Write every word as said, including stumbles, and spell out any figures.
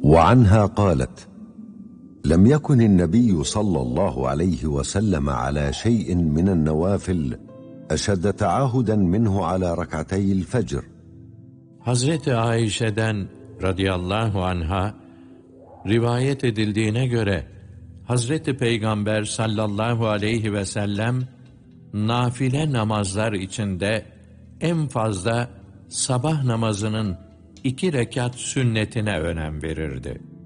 وعنها قالت: لم يكن النبي صلى الله عليه وسلم على شيء من النوافل أشد تعاهدا منه على ركعتي الفجر. Hazreti Ayşe'den radıyallahu anha rivayet edildiğine göre Hazreti Peygamber sallallahu aleyhi ve sellem nafile namazlar içinde en fazla sabah namazının iki rekat sünnetine önem verirdi.